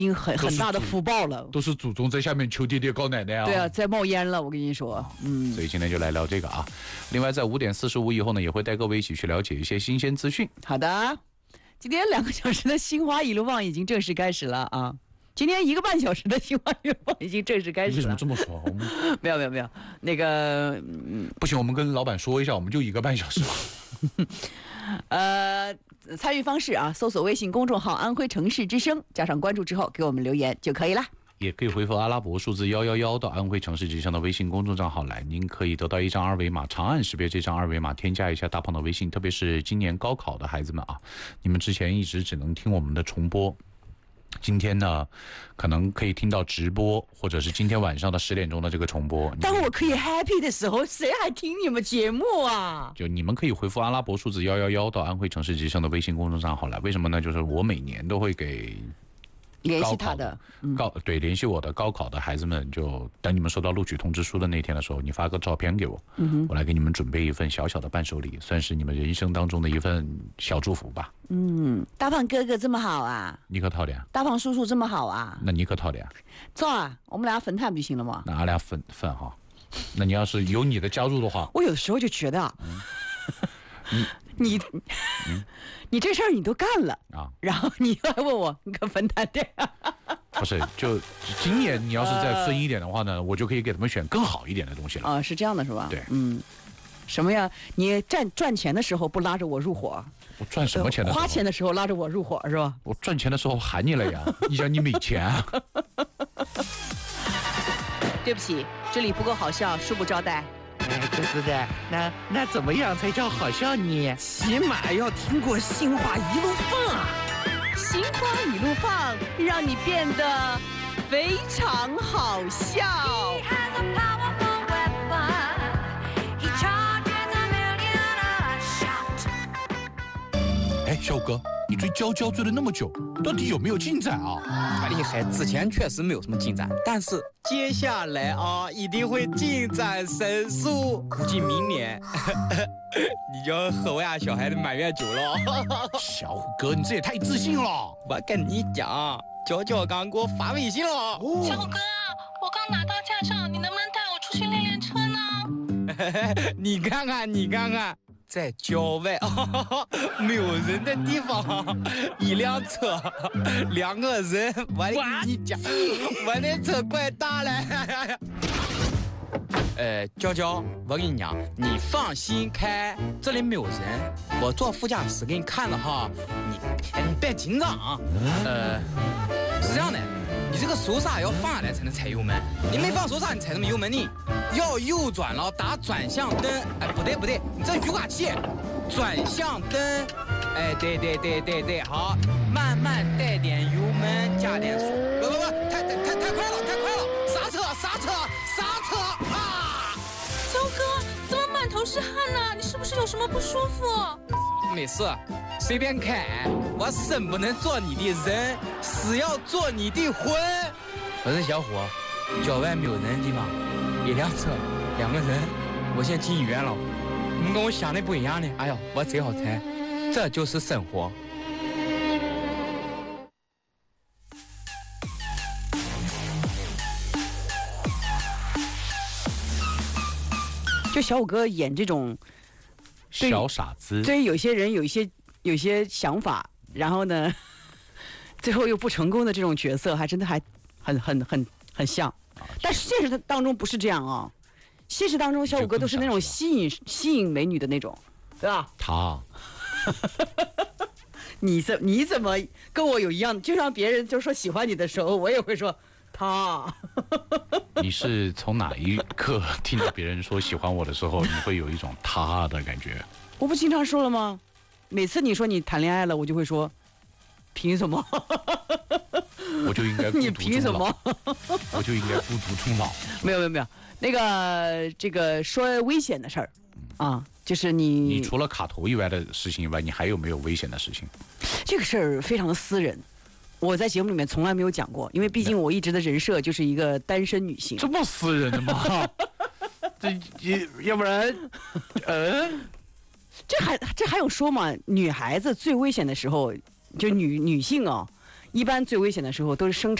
已经很大的福报了， 都是祖宗在下面求爹爹告奶奶啊。 对啊，在冒烟了，我跟你说， 所以今天就来聊这个啊。另外，在5点45以后呢，也会带各位一起去了解一些新鲜资讯。 好的，今天2个小时的新华一路放已经正式开始了啊。今天1个半小时的新华一路放已经正式开始了。 为什么这么说？ 没有，那个不行，我们跟老板说一下，我们就1个半小时吧。 参与方式啊，搜索微信公众号安徽城市之声，加上关注之后给我们留言就可以了。 也可以回复阿拉伯数字111到安徽城市之声的微信公众账号来，您可以得到一张二维码，长按识别这张二维码，添加一下大胖的微信。特别是今年高考的孩子们啊，你们之前一直只能听我们的重播，今天呢，可能可以听到直播，或者是今天晚上的10点钟的这个重播。 当我可以 happy 的时候，谁还听你们节目啊？ 就你们可以回复阿拉伯数字111到安徽城市之声的微信公众账号来。为什么呢？就是我每年都会给联系他的联系我的高考的孩子们，就等你们收到录取通知书的那天的时候，你发个照片给我，我来给你们准备一份小小的伴手礼，算是你们人生当中的一份小祝福吧。 大胖哥哥这么好啊， 你可讨厌？ 大胖叔叔这么好啊，那你可讨厌？ 走啊，我们俩分摊不就行了吗？ 那俺俩分哈。那你要是有你的加入的话， 我有时候就觉得啊，你这事儿你都干了啊，然后你又来问我，你可分摊点。 不是，就今年你要是再分一点的话呢，我就可以给他们选更好一点的东西了。 啊，是这样的，是吧？ 对， 什么呀？你赚钱的时候不拉着我入伙？ 我赚什么钱的时候？ 花钱的时候拉着我入伙是吧？ 我赚钱的时候喊你了呀！你想你没钱啊？ 对不起，这里不够好笑，恕不招待。 哥哥，那怎么样才叫好笑呢？ 起码要听过新话一路放啊！ 新话一路放，让你变得非常好笑。 哎，小哥，你追娇娇追了那么久，到底有没有进展啊？ 厉害，之前确实没有什么进展，但是接下来啊，一定会进展神速，估计明年你就要喝我家小孩的满月酒了。 小哥，你这也太自信了！ 我跟你讲，娇娇刚给我发微信了。 小哥，我刚拿到驾照，你能不能带我出去练练车呢？ 你看看。在郊外没有人的地方，一辆车，2个人，我跟你讲，我那车怪大了。娇娇，我跟你讲，你放心开，这里没有人，我坐副驾驶给你看了哈，你别紧张啊。是这样的，你这个手刹要放下来才能踩油门，你没放手刹，你踩什么油门呢？要右转了，打转向灯。哎，不对，你这雨刮器，转向灯。哎，对，好，慢慢带点油门，加点速。不，太快了，刹车啊！ 焦哥，怎么满头是汗呢？你是不是有什么不舒服？ 没事，随便开。我生不能做你的人，死要做你的魂。我是小伙，郊外没有人的地方，一辆车，2个人，我先进医院了。你跟我想的不一样呢。哎呦，我贼好猜，这就是生活。 就小五哥演这种小傻子， 对有些人有一些想法，然后呢，最后又不成功的这种角色，还真的还很像。但是现实当中不是这样啊，现实当中小五哥都是那种吸引美女的那种，对吧？ 他， 你怎么跟我有一样？就像别人就说喜欢你的时候，我也会说他。 你是从哪一刻听到别人说喜欢我的时候，你会有一种他的感觉？ 我不经常说了吗？每次你说你谈恋爱了，我就会说，凭什么？ 我就应该孤独终老。 你凭什么？ 我就应该孤独终老。 没有，那个这个说危险的事儿啊，就是你除了卡头以外的事情以外，你还有没有危险的事情？ 这个事儿非常的私人。我在节目里面从来没有讲过，因为毕竟我一直的人设就是一个单身女性。 这么私人的吗？这要不然， 这还用说吗？女孩子最危险的时候，就女性啊， 一般最危险的时候都是生产。